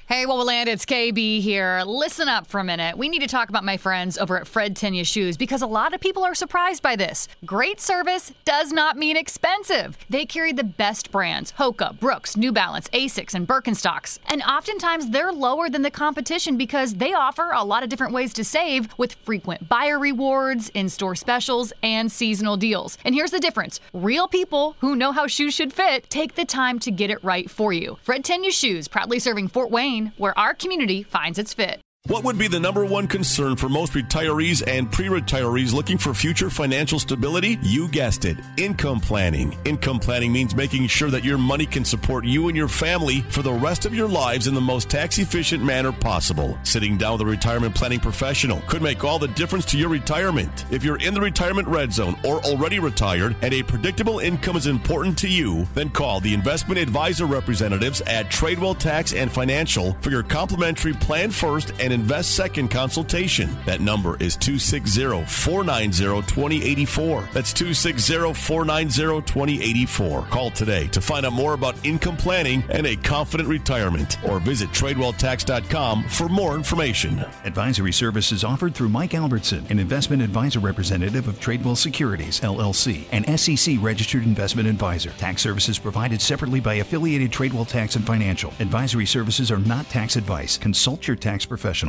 Hey, Wowoland, it's KB here. Listen up for a minute. We need to talk about my friends over at Fred Tenya Shoes because a lot of people are surprised by this. Great service does not mean expensive. They carry the best brands, Hoka, Brooks, New Balance, Asics, and Birkenstocks. And oftentimes they're lower than the competition because they offer a lot of different ways to save with frequent buyer rewards, in-store specials, and seasonal deals. And here's the difference. Real people who know how shoes should fit take the time to get it right for you. Fred Tenya Shoes, proudly serving Fort Wayne, where our community finds its fit. What would be the number one concern for most retirees and pre-retirees looking for future financial stability? You guessed it, income planning. Income planning means making sure that your money can support you and your family for the rest of your lives in the most tax-efficient manner possible. Sitting down with a retirement planning professional could make all the difference to your retirement. If you're in the retirement red zone or already retired and a predictable income is important to you, then call the investment advisor representatives at Tradewell Tax and Financial for your complimentary Plan First and Invest Second consultation. That number is 260-490-2084. That's 260-490-2084. Call today to find out more about income planning and a confident retirement, or visit TradewellTax.com for more information. Advisory services offered through Mike Albertson, an investment advisor representative of Tradewell Securities, LLC, an SEC registered investment advisor. Tax services provided separately by affiliated Tradewell Tax and Financial. Advisory services are not tax advice. Consult your tax professional.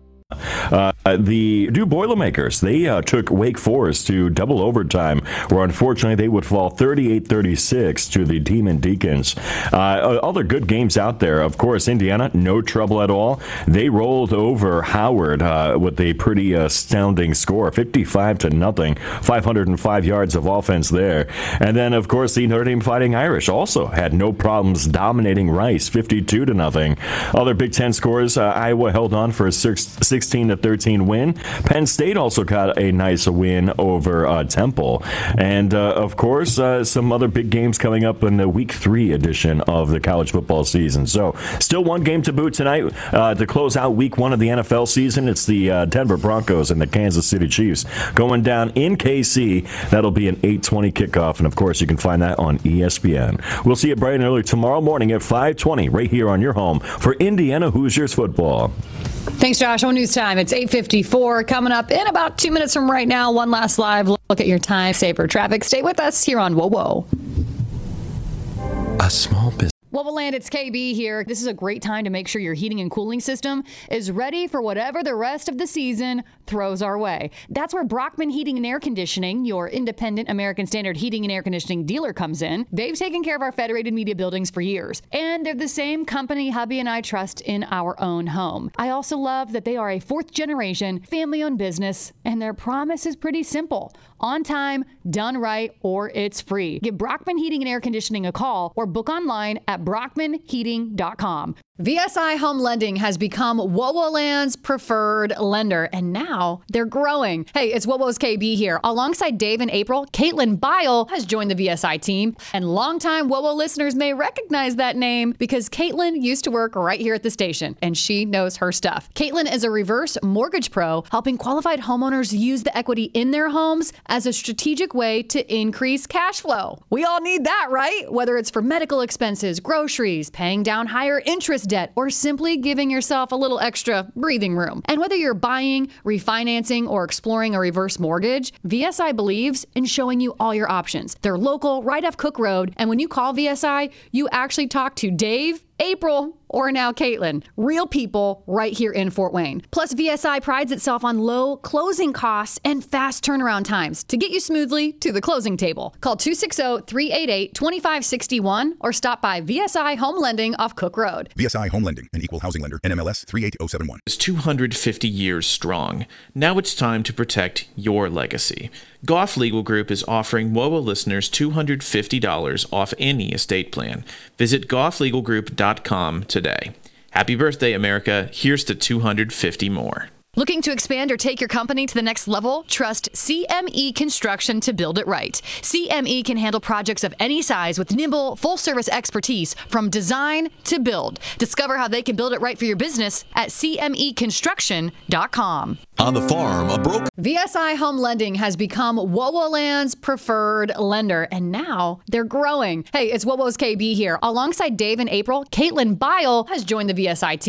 The Purdue Boilermakers, they took Wake Forest to double overtime, where unfortunately they would fall 38-36 to the Demon Deacons. Other good games out there. Of course, Indiana, no trouble at all. They rolled over Howard with a pretty astounding score, 55-0, 505 yards of offense there. And then, of course, the Notre Dame Fighting Irish also had no problems dominating Rice, 52-0. Other Big Ten scores, Iowa held on for a 16-13 win. Penn State also got a nice win over Temple. And, of course, some other big games coming up in the Week 3 edition of the college football season. So, still one game to boot tonight to close out Week 1 of the NFL season. It's the Denver Broncos and the Kansas City Chiefs going down in KC. That'll be an 8:20 kickoff. And, of course, you can find that on ESPN. We'll see you bright and early tomorrow morning at 5:20 right here on your home for Indiana Hoosiers football. Thanks, Josh. On news time, it's 8:54. Coming up in about 2 minutes from right now, one last live look at your time saver traffic. Stay with us here on Whoa. A small business. Wowoland, it's KB here. This is a great time to make sure your heating and cooling system is ready for whatever the rest of the season throws our way. That's where Brockman Heating and Air Conditioning, your independent American Standard heating and air conditioning dealer, comes in. They've taken care of our Federated Media buildings for years, and they're the same company hubby and I trust in our own home. I also love that they are a fourth-generation, family-owned business, and their promise is pretty simple. On time, done right, or it's free. Give Brockman Heating and Air Conditioning a call or book online at brockmanheating.com. VSI Home Lending has become Wowoland's preferred lender, and now they're growing. Hey, it's Wowo's KB here. Alongside Dave and April, Caitlin Bile has joined the VSI team, and longtime Wowo listeners may recognize that name because Caitlin used to work right here at the station, and she knows her stuff. Caitlin is a reverse mortgage pro, helping qualified homeowners use the equity in their homes as a strategic way to increase cash flow. We all need that, right? Whether it's for medical expenses, groceries, paying down higher interest debt, or simply giving yourself a little extra breathing room. And whether you're buying, refinancing, or exploring a reverse mortgage, VSI believes in showing you all your options. They're local, right off Cook Road, and when you call VSI, you actually talk to Dave, April, or now Caitlin. Real people right here in Fort Wayne. Plus, VSI prides itself on low closing costs and fast turnaround times to get you smoothly to the closing table. Call 260-388-2561 or stop by VSI Home Lending off Cook Road. VSI Home Lending, an equal housing lender, NMLS 38071. Is 250 years strong. Now it's time to protect your legacy. Goff Legal Group is offering WOA listeners $250 off any estate plan. Visit gofflegalgroup.com today. Happy birthday, America. Here's to 250 more. Looking to expand or take your company to the next level? Trust CME Construction to build it right. CME can handle projects of any size with nimble, full-service expertise from design to build. Discover how they can build it right for your business at CMEconstruction.com. On the farm, a broker. VSI Home Lending has become Wowoland's preferred lender, and now they're growing. Hey, it's Wowo's KB here. Alongside Dave and April, Caitlin Bile has joined the VSI team.